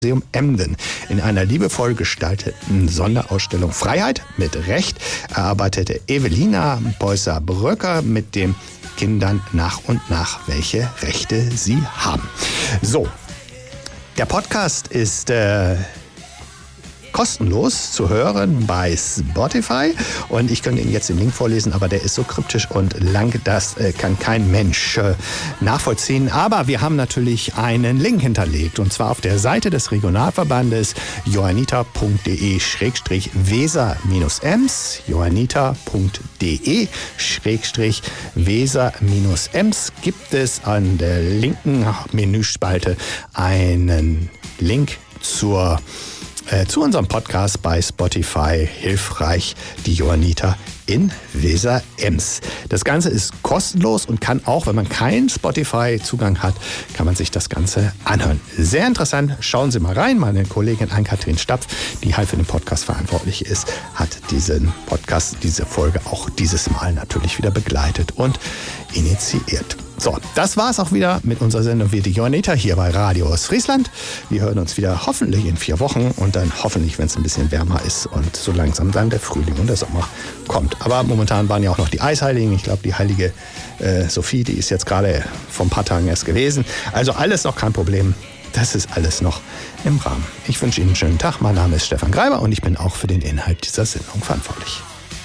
Museum Emden. In einer liebevoll gestalteten Sonderausstellung Freiheit mit Recht erarbeitete Evelina Beusser-Bröcker mit den Kindern nach und nach, welche Rechte sie haben. So, der Podcast ist kostenlos zu hören bei Spotify und ich könnte Ihnen jetzt den Link vorlesen, aber der ist so kryptisch und lang, das kann kein Mensch nachvollziehen. Aber wir haben natürlich einen Link hinterlegt und zwar auf der Seite des Regionalverbandes johanniter.de/weser-ems johanniter.de/weser-ems gibt es an der linken Menüspalte einen Link zu unserem Podcast bei Spotify, hilfreich, die Johanniter in Weser-Ems. Das Ganze ist kostenlos und kann auch, wenn man keinen Spotify-Zugang hat, kann man sich das Ganze anhören. Sehr interessant, schauen Sie mal rein. Meine Kollegin Ann-Kathrin Stapf, die halt für den Podcast verantwortlich ist, hat diesen Podcast, diese Folge auch dieses Mal natürlich wieder begleitet und initiiert. So, das war's auch wieder mit unserer Sendung Wir die Johanniter hier bei Radio Ostfriesland. Wir hören uns wieder hoffentlich in 4 Wochen und dann hoffentlich, wenn es ein bisschen wärmer ist und so langsam dann der Frühling und der Sommer kommt. Aber momentan waren ja auch noch die Eisheiligen. Ich glaube, die heilige Sophie, die ist jetzt gerade vor ein paar Tagen erst gewesen. Also alles noch kein Problem. Das ist alles noch im Rahmen. Ich wünsche Ihnen einen schönen Tag. Mein Name ist Stefan Greiber und ich bin auch für den Inhalt dieser Sendung verantwortlich.